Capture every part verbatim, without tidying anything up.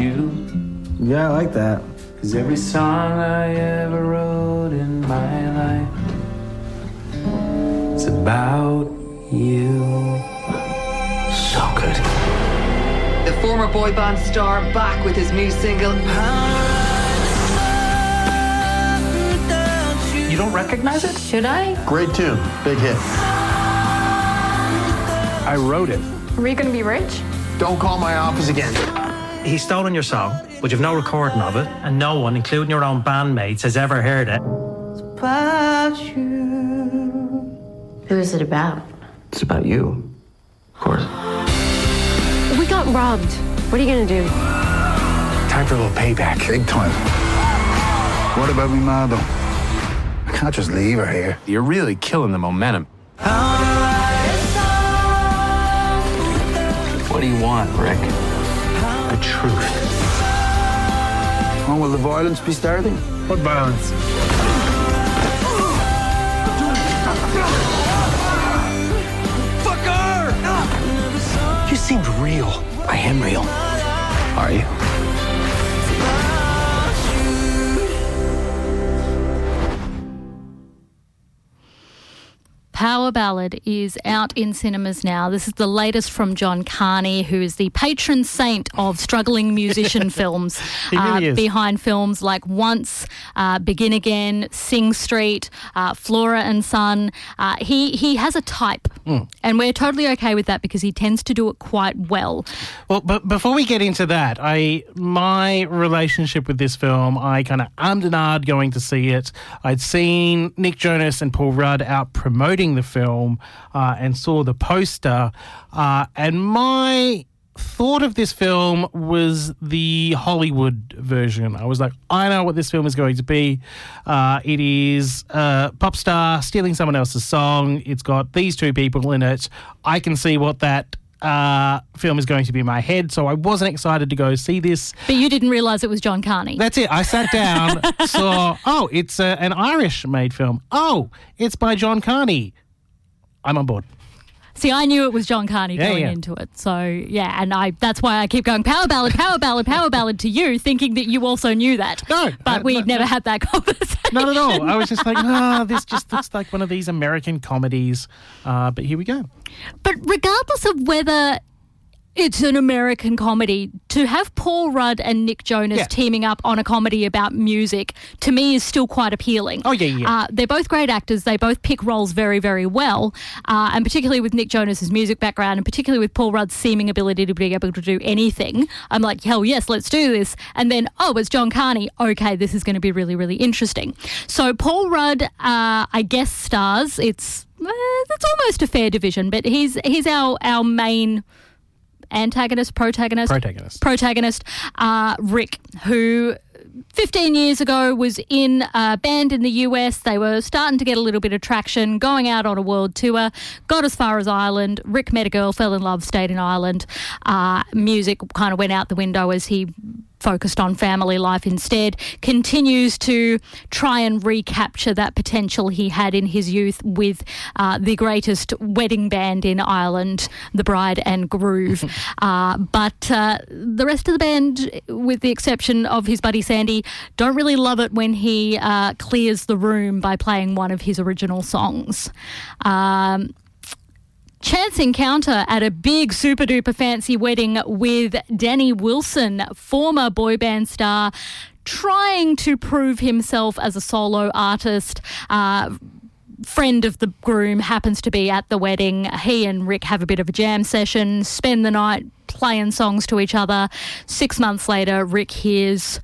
you. Yeah, I like that. Cause every song I ever wrote in my life, it's about you. So good. The former boy band star back with his new single. You don't recognize it? Should I? Great tune. Big hit. I wrote it. Are we going to be rich? Don't call my office again. He's stolen your song, but you've no recording of it, and no one, including your own bandmates, has ever heard it. It's about you. Who is it about? It's about you, of course. We got robbed. What are you going to do? Time for a little payback. Big time. What about me, ma, though? I can't just leave her here. You're really killing the momentum. What do you want, Rick? The truth. When will the violence be starting? What violence? Fucker! You seemed real. I am real. Are you? Power Ballad is out in cinemas now. This is the latest from John Carney, who is the patron saint of struggling musician films. He really uh, is. Behind films like Once, uh, Begin Again, Sing Street, uh, Flora and Son. Uh, he, he has a type, mm. and we're totally okay with that because he tends to do it quite well. Well, but before we get into that, I my relationship with this film, I kind of ummed and ahed going to see it. I'd seen Nick Jonas and Paul Rudd out promoting the film uh, and saw the poster, uh, and my thought of this film was the Hollywood version. I was like, I know what this film is going to be. Uh, it is a pop star stealing someone else's song. It's got these two people in it. I can see what that uh, film is going to be in my head, so I wasn't excited to go see this. But you didn't realise it was John Carney. That's it. I sat down, saw, oh, it's uh, an Irish-made film. Oh, it's by John Carney. I'm on board. See, I knew it was John Carney Yeah, going yeah. into it. So, yeah, and I that's why I keep going power ballad, power ballad, power ballad to you, thinking that you also knew that. No. But uh, we no, never no. had that conversation. Not at all. I was just like, ah, this just looks like one of these American comedies. Uh, but here we go. But regardless of whether it's an American comedy, to have Paul Rudd and Nick Jonas Yeah. teaming up on a comedy about music, to me, is still quite appealing. Oh, yeah, yeah. Uh, they're both great actors. They both pick roles very, very well. Uh, and particularly with Nick Jonas's music background, and particularly with Paul Rudd's seeming ability to be able to do anything, I'm like, hell yes, let's do this. And then, oh, it's John Carney. Okay, this is going to be really, really interesting. So Paul Rudd, uh, I guess, stars. It's uh, it's almost a fair division, but he's he's our our main antagonist, protagonist, Protagonist. protagonist, uh, Rick, who fifteen years ago was in a band in the U S. They were starting to get a little bit of traction, going out on a world tour, got as far as Ireland. Rick met a girl, fell in love, stayed in Ireland. Uh, music kind of went out the window as he focused on family life instead, continues to try and recapture that potential he had in his youth with uh, the greatest wedding band in Ireland, the Bride and Groove. uh, but uh, the rest of the band, with the exception of his buddy Sandy, don't really love it when he uh, clears the room by playing one of his original songs. Um, Chance encounter at a big super duper fancy wedding with Danny Wilson, former boy band star, trying to prove himself as a solo artist. Uh, friend of the groom happens to be at the wedding. He and Rick have a bit of a jam session, spend the night playing songs to each other. Six months later, Rick hears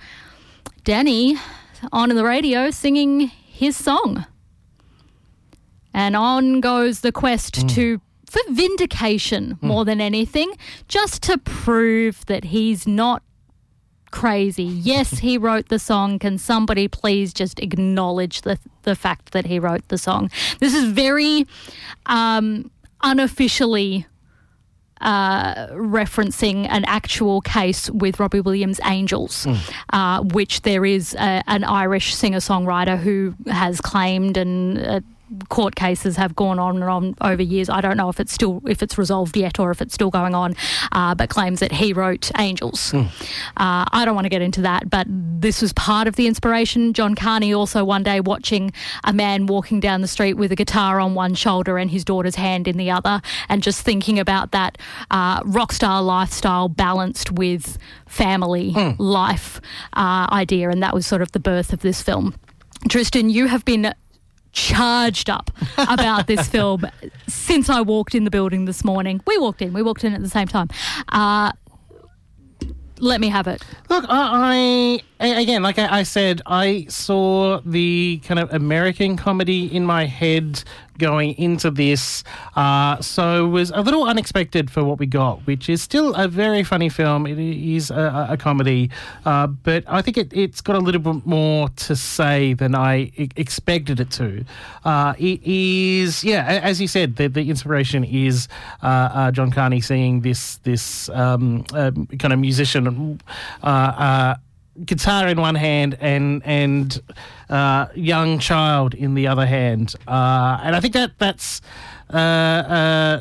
Danny on the radio singing his song. And on goes the quest mm. to for vindication more mm. than anything, just to prove that he's not crazy. Yes, he wrote the song. Can somebody please just acknowledge the the fact that he wrote the song? This is very um, unofficially uh, referencing an actual case with Robbie Williams' Angels, mm. uh, which there is a, an Irish singer-songwriter who has claimed and uh, court cases have gone on and on over years. I don't know if it's still if it's resolved yet or if it's still going on, uh, but claims that he wrote Angels. Mm. Uh, I don't want to get into that, but this was part of the inspiration. John Carney also one day watching a man walking down the street with a guitar on one shoulder and his daughter's hand in the other, and just thinking about that uh, rock star lifestyle balanced with family mm. life uh, idea, and that was sort of the birth of this film. Tristan, you have been charged up about this film since I walked in the building this morning. We walked in. We walked in at the same time. Uh, let me have it. Look, I, I again, like I, I said, I saw the kind of American comedy in my head going into this, uh, so it was a little unexpected for what we got, which is still a very funny film. It is a, a comedy, uh, but I think it, it's got a little bit more to say than I e- expected it to. Uh, it is, yeah, as you said, the, the inspiration is uh, uh, John Carney seeing this this um, uh, kind of musician uh, uh, guitar in one hand and and uh, young child in the other hand, uh, and I think that that's uh, uh,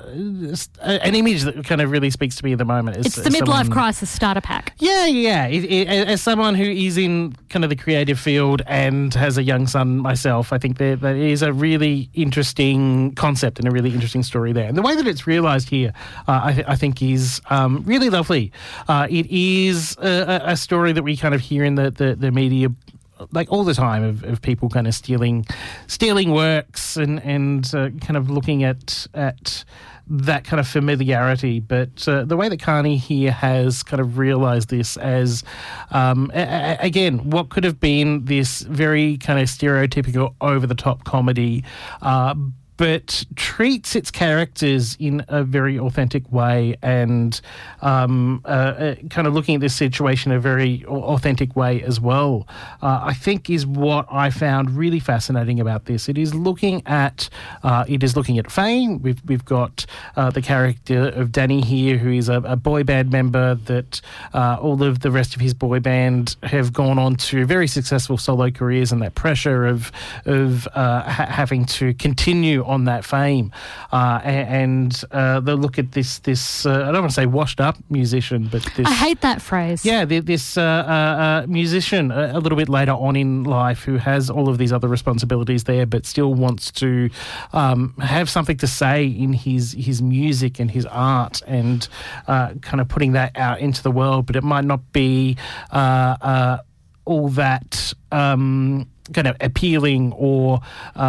an image that kind of really speaks to me at the moment. As, it's the as midlife someone, crisis starter pack. Yeah, yeah. It, it, as someone who is in kind of the creative field and has a young son myself, I think that, that is a really interesting concept and a really interesting story there. And the way that it's realised here, uh, I, th- I think, is um, really lovely. Uh, it is a, a story that we kind of hear in the, the, the media like all the time of, of people kind of stealing stealing works and, and uh, kind of looking at at that kind of familiarity. But uh, the way that Carney here has kind of realised this as, um, a- a- again, what could have been this very kind of stereotypical over-the-top comedy, uh, but treats its characters in a very authentic way and um, uh, uh, kind of looking at this situation in a very authentic way as well, uh, I think is what I found really fascinating about this. It is looking at uh, it is looking at fame. We've we've got uh, the character of Danny here, who is a, a boy band member that uh, all of the rest of his boy band have gone on to very successful solo careers, and that pressure of of uh, ha- having to continue on that fame, uh, and uh, the look at this this uh, I don't want to say washed up musician, but this, I hate that phrase. Yeah, this uh, uh, uh, musician a, a little bit later on in life who has all of these other responsibilities there, but still wants to um, have something to say in his his music and his art, and uh, kind of putting that out into the world. But it might not be uh, uh, all that Um, kind of appealing or uh,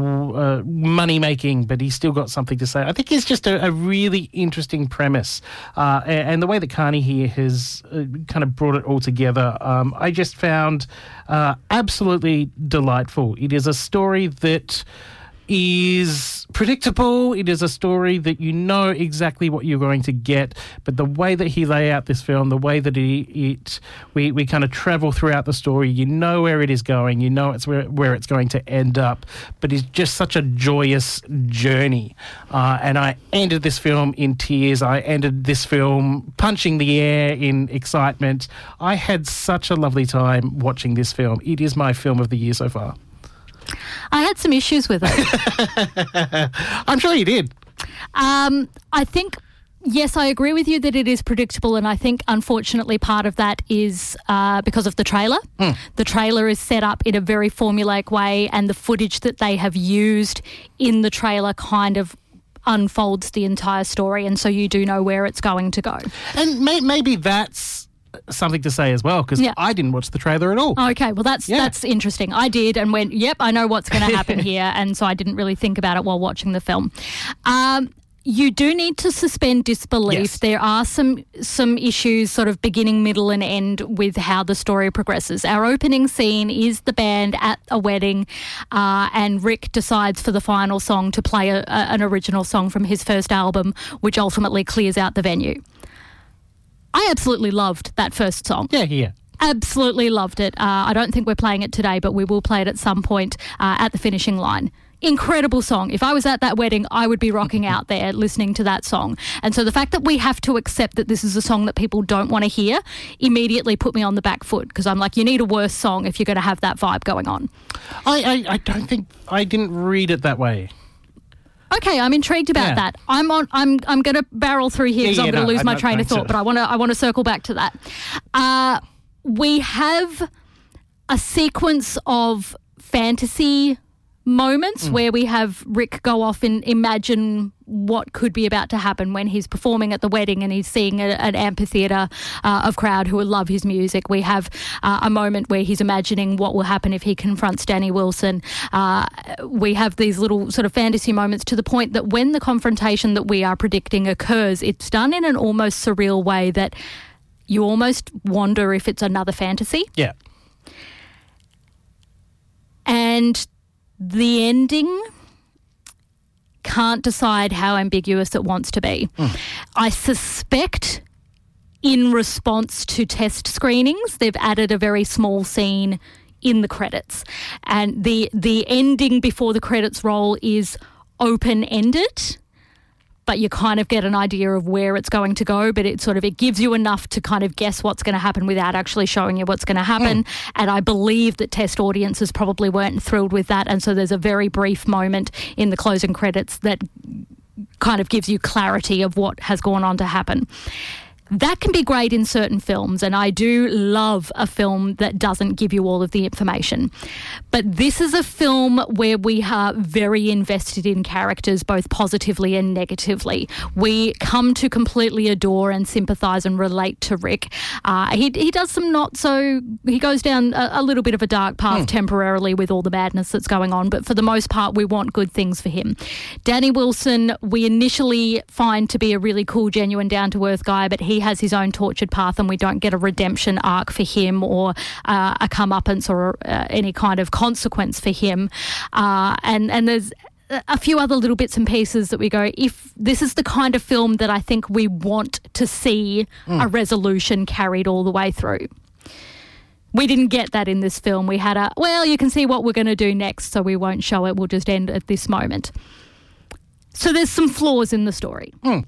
uh, money-making, but he's still got something to say. I think it's just a, a really interesting premise. Uh, and, and the way that Carney here has uh, kind of brought it all together, um, I just found uh, absolutely delightful. It is a story that is predictable. It is a story that you know exactly what you're going to get, but the way that he lay out this film, the way that he, it we, we kind of travel throughout the story, you know where it is going, you know it's where, where it's going to end up, but it's just such a joyous journey. Uh, and I ended this film in tears. I ended this film punching the air in excitement. I had such a lovely time watching this film. It is my film of the year so far. I had some issues with it. I'm sure you did. Um, I think, yes, I agree with you that it is predictable, and I think, unfortunately, part of that is uh, because of the trailer. Mm. The trailer is set up in a very formulaic way, and the footage that they have used in the trailer kind of unfolds the entire story, and so you do know where it's going to go. And may- maybe that's something to say as well, because yeah. I didn't watch the trailer at all. Okay, well that's yeah. that's interesting. I did and went, yep, I know what's going to happen here, and so I didn't really think about it while watching the film. Um, you do need to suspend disbelief. Yes. There are some some issues, sort of beginning, middle and end, with how the story progresses. Our opening scene is the band at a wedding, uh, and Rick decides for the final song to play a, a, an original song from his first album, which ultimately clears out the venue. I absolutely loved that first song. Yeah, yeah. Absolutely loved it. Uh, I don't think we're playing it today, but we will play it at some point uh, at the finishing line. Incredible song. If I was at that wedding, I would be rocking out there listening to that song. And so the fact that we have to accept that this is a song that people don't want to hear immediately put me on the back foot, because I'm like, you need a worse song if you're going to have that vibe going on. I, I, I don't think I didn't read it that way. Okay, I'm intrigued about Yeah. that. I'm on. I'm. I'm going to barrel through here Yeah, because yeah, I'm going to no, lose I my don't train of think so. thought. But I want to. I want to circle back to that. Uh, we have a sequence of fantasy moments Mm. where we have Rick go off and imagine what could be about to happen when he's performing at the wedding and he's seeing a, an amphitheatre uh, of crowd who will love his music. We have uh, a moment where he's imagining what will happen if he confronts Danny Wilson. Uh, we have these little sort of fantasy moments to the point that when the confrontation that we are predicting occurs, it's done in an almost surreal way that you almost wonder if it's another fantasy. Yeah. And the ending can't decide how ambiguous it wants to be. Mm. I suspect in response to test screenings, they've added a very small scene in the credits. And the the ending before the credits roll is open-ended, but you kind of get an idea of where it's going to go, but it sort of, it gives you enough to kind of guess what's going to happen without actually showing you what's going to happen. Mm. And I believe that test audiences probably weren't thrilled with that. And so there's a very brief moment in the closing credits that kind of gives you clarity of what has gone on to happen. That can be great in certain films, and I do love a film that doesn't give you all of the information. But this is a film where we are very invested in characters, both positively and negatively. We come to completely adore and sympathise and relate to Rick. Uh, he he does some not so... He goes down a, a little bit of a dark path mm. temporarily with all the madness that's going on, but for the most part, we want good things for him. Danny Wilson, we initially find to be a really cool, genuine, down-to-earth guy, but he has his own tortured path and we don't get a redemption arc for him or uh, a comeuppance or uh, any kind of consequence for him. Uh, and, and there's a few other little bits and pieces that we go, if this is the kind of film that I think we want to see mm. a resolution carried all the way through. We didn't get that in this film. We had a, well, you can see what we're going to do next, so we won't show it. We'll just end at this moment. So there's some flaws in the story. Mm.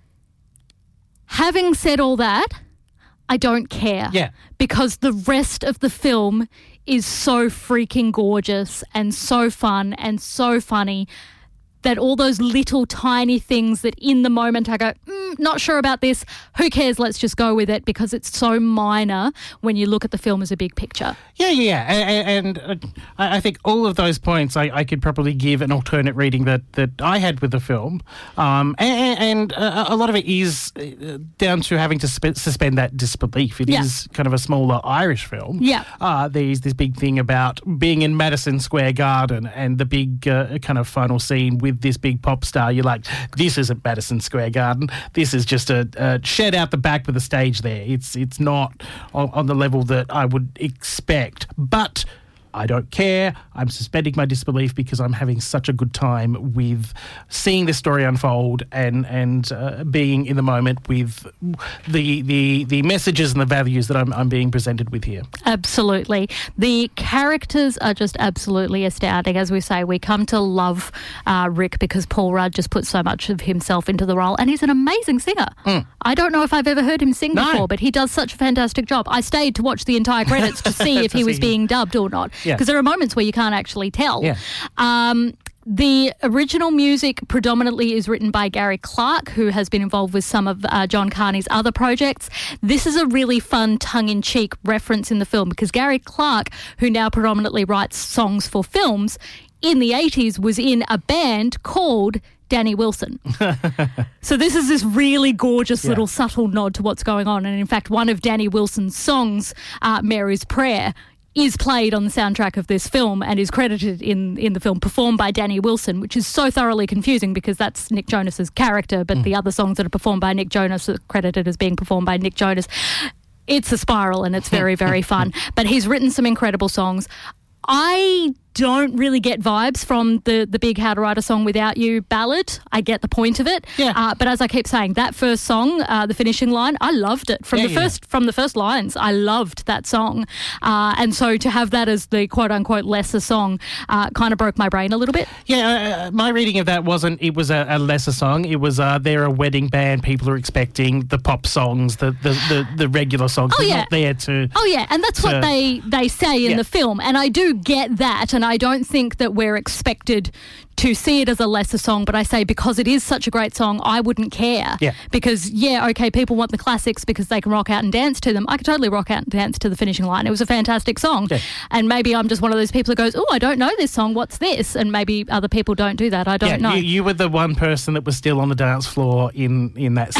Having said all that, I don't care. Yeah. Because the rest of the film is so freaking gorgeous and so fun and so funny that all those little tiny things that in the moment I go, mm, not sure about this, who cares, let's just go with it, because it's so minor when you look at the film as a big picture. Yeah, yeah, and, and uh, I think all of those points I, I could probably give an alternate reading that, that I had with the film, um, and, and uh, a lot of it is uh, down to having to sp- suspend that disbelief. It yeah. is kind of a smaller Irish film. Yeah. Uh, there's this big thing about being in Madison Square Garden and the big uh, kind of final scene with this big pop star. You're like, this isn't Madison Square Garden. This is just a, a shed out the back with a stage there. It's it's not on, on the level that I would expect. But I don't care. I'm suspending my disbelief because I'm having such a good time with seeing this story unfold and and uh, being in the moment with the the the messages and the values that I'm I'm being presented with here. Absolutely. The characters are just absolutely astounding. As we say, we come to love uh, Rick because Paul Rudd just puts so much of himself into the role, and he's an amazing singer. Mm. I don't know if I've ever heard him sing no. before, but he does such a fantastic job. I stayed to watch the entire credits to see if he was being dubbed or not. Because yeah. there are moments where you can't actually tell. Yeah. Um, the original music predominantly is written by Gary Clark, who has been involved with some of uh, John Carney's other projects. This is a really fun tongue-in-cheek reference in the film because Gary Clark, who now predominantly writes songs for films, in the eighties was in a band called Danny Wilson. So this is this really gorgeous yeah. little subtle nod to what's going on. And in fact, one of Danny Wilson's songs, uh, Mary's Prayer, is played on the soundtrack of this film and is credited in, in the film, performed by Danny Wilson, which is so thoroughly confusing because that's Nick Jonas's character, but mm. the other songs that are performed by Nick Jonas are credited as being performed by Nick Jonas. It's a spiral and it's very, very fun. But he's written some incredible songs. I don't really get vibes from the, the big How to Write a Song Without You ballad. I get the point of it. Yeah. Uh, but as I keep saying, that first song, uh, the finishing line, I loved it. From Yeah, the yeah. first from the first lines, I loved that song. Uh, and so to have that as the quote-unquote lesser song uh, kind of broke my brain a little bit. Yeah, uh, my reading of that wasn't it was a, a lesser song. It was uh, they're a wedding band. People are expecting the pop songs, the the, the, the regular songs. Oh, They're yeah. not there to... Oh, yeah, and that's what to- they, they say in Yeah. the film. And I do get that, and I don't think that we're expected to see it as a lesser song, but I say because it is such a great song, I wouldn't care. Yeah. Because, yeah, okay, people want the classics because they can rock out and dance to them. I could totally rock out and dance to the finishing line. It was a fantastic song. Yeah. And maybe I'm just one of those people who goes, oh, I don't know this song, what's this? And maybe other people don't do that. I don't yeah, know. You, you were the one person that was still on the dance floor in, in that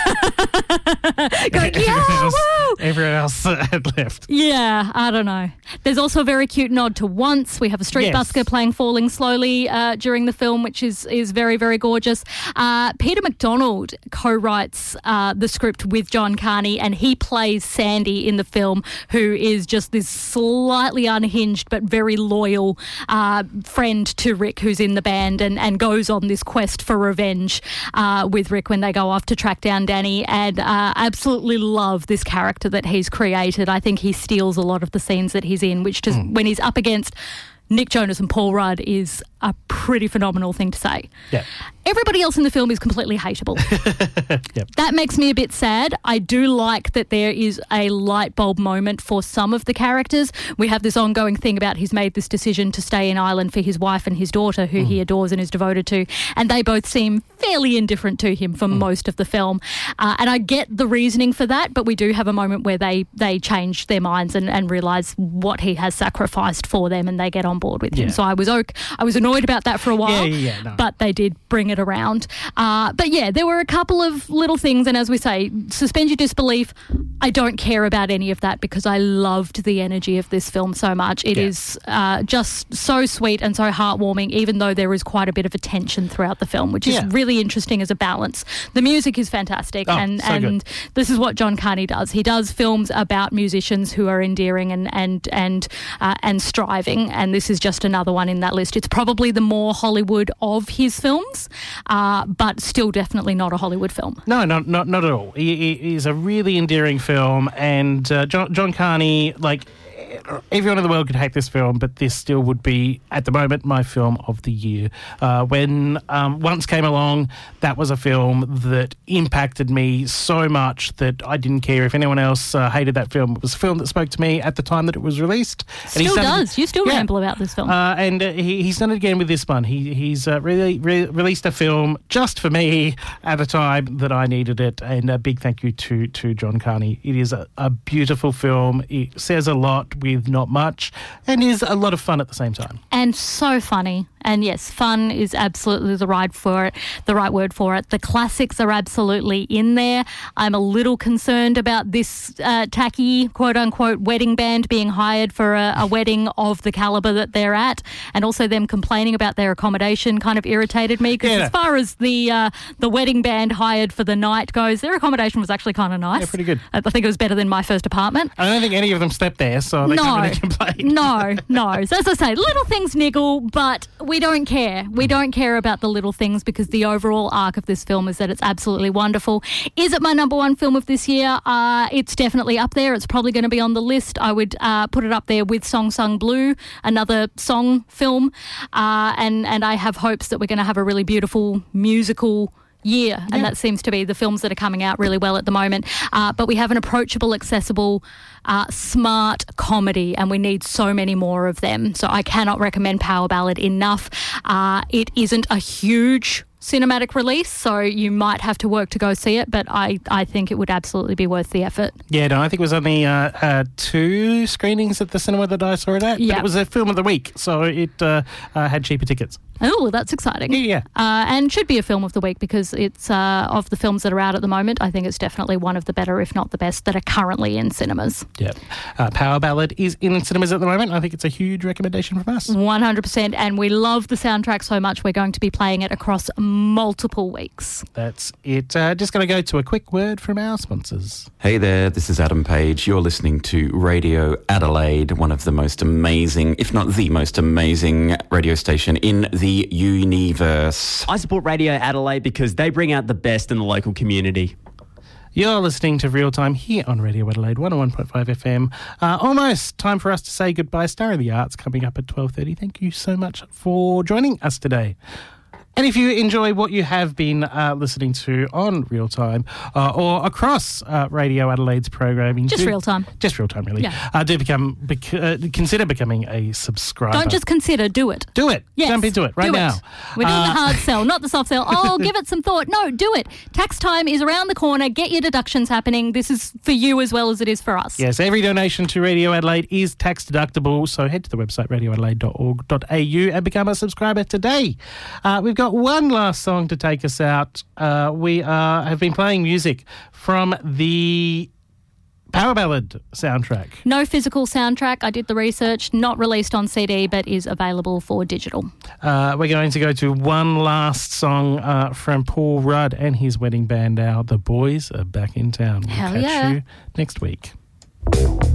set. Going, everyone, yeah, else, woo! everyone else had left. Yeah, I don't know. There's also a very cute nod to Once. We have a street Yes. busker playing Falling Slowly uh, during the film, which is is very, very gorgeous. Uh, Peter McDonald co-writes uh, the script with John Carney, and he plays Sandy in the film, who is just this slightly unhinged but very loyal uh, friend to Rick, who's in the band, and, and goes on this quest for revenge uh, with Rick when they go off to track down Danny, and uh, absolutely love this character that he's created. I think he steals a lot of the scenes that he's in, which just when he's up against Nick Jonas and Paul Rudd is a pretty phenomenal thing to say. Yeah. Everybody else in the film is completely hateable. Yep. That makes me a bit sad. I do like that there is a light bulb moment for some of the characters. We have this ongoing thing about he's made this decision to stay in Ireland for his wife and his daughter, who mm. he adores and is devoted to, and they both seem fairly indifferent to him for mm. most of the film. Uh, and I get the reasoning for that, but we do have a moment where they, they change their minds and, and realise what he has sacrificed for them, and they get on board with him. Yeah. So I was okay. I was annoyed about that for a while, Yeah, yeah, yeah, no. but they did bring it around. Uh, but yeah, there were a couple of little things, and as we say, suspend your disbelief. I don't care about any of that because I loved the energy of this film so much. It Yeah. is uh, just so sweet and so heartwarming, even though there is quite a bit of a tension throughout the film, which is Yeah. really interesting as a balance. The music is fantastic, Oh, and, so and this is what John Carney does. He does films about musicians who are endearing and and and uh, and striving, and this is just another one in that list. It's probably the more Hollywood of his films, uh, but still definitely not a Hollywood film. No, not not not at all. It is a really endearing film, and uh, John, John Carney, like everyone in the world could hate this film, but this still would be, at the moment, my film of the year. Uh, when um, Once came along, that was a film that impacted me so much that I didn't care if anyone else uh, hated that film. It was a film that spoke to me at the time that it was released. And Still he's done does. it- You still Yeah. ramble about this film. Uh, and uh, he, he's done it again with this one. He, he's uh, really re- released a film just for me at a time that I needed it. And a big thank you to, to John Carney. It is a, a beautiful film. It says a lot with not much, and is a lot of fun at the same time. And so funny. And yes, fun is absolutely the right for it, the right word for it. The classics are absolutely in there. I'm a little concerned about this uh, tacky, quote unquote, wedding band being hired for a, a wedding of the caliber that they're at, and also them complaining about their accommodation kind of irritated me, because Yeah. as far as the uh, the wedding band hired for the night goes, their accommodation was actually kind of nice. Yeah, pretty good. I think it was better than my first apartment. I don't think any of them slept there, so they No, can't really complain. no, no. So as I say, little things niggle, but we don't care. We don't care about the little things because the overall arc of this film is that it's absolutely wonderful. Is it my number one film of this year? Uh, it's definitely up there. It's probably going to be on the list. I would uh, put it up there with Song Sung Blue, another song film, uh, and and I have hopes that we're going to have a really beautiful musical year, and Yeah. that seems to be the films that are coming out really well at the moment. Uh, but we have an approachable, accessible, uh, smart comedy, and we need so many more of them. So I cannot recommend Power Ballad enough. Uh, it isn't a huge cinematic release, so you might have to work to go see it, but I, I think it would absolutely be worth the effort. Yeah, no, I think it was only uh, uh, two screenings at the cinema that I saw it at, Yeah. but it was a film of the week, so it uh, uh, had cheaper tickets. Oh, well, that's exciting. Yeah, yeah. Uh, and should be a film of the week because it's uh, of the films that are out at the moment. I think it's definitely one of the better, if not the best, that are currently in cinemas. Yeah. Uh, Power Ballad is in cinemas at the moment. I think it's a huge recommendation from us. one hundred percent. And we love the soundtrack so much, we're going to be playing it across multiple weeks. That's it. Uh, just going to go to a quick word from our sponsors. Hey there, this is Adam Page. You're listening to Radio Adelaide, one of the most amazing, if not the most amazing radio station in the universe. I support Radio Adelaide because they bring out the best in the local community. You're listening to Real Time here on Radio Adelaide one oh one point five F M. Uh, almost time for us to say goodbye. Star of the Arts coming up at twelve thirty. Thank you so much for joining us today. And if you enjoy what you have been uh, listening to on Real Time uh, or across uh, Radio Adelaide's programming... Just do, Real Time. Just Real Time, really. Yeah. Uh, do become, bec- uh, consider becoming a subscriber. Don't just consider, do it. Do it. Yes, Jump into it right do now. It. We're doing Uh, the hard sell, not the soft sell. Oh, give it some thought. No, do it. Tax time is around the corner. Get your deductions happening. This is for you as well as it is for us. Yes, every donation to Radio Adelaide is tax deductible, so head to the website radio adelaide dot org dot a u and become a subscriber today. Uh, we've got one last song to take us out. Uh, we uh, have been playing music from the Power Ballad soundtrack. No physical soundtrack. I did the research. Not released on C D, but is available for digital. Uh, we're going to go to one last song uh, from Paul Rudd and his wedding band now. The boys are back in town. We'll Hell catch yeah. you next week.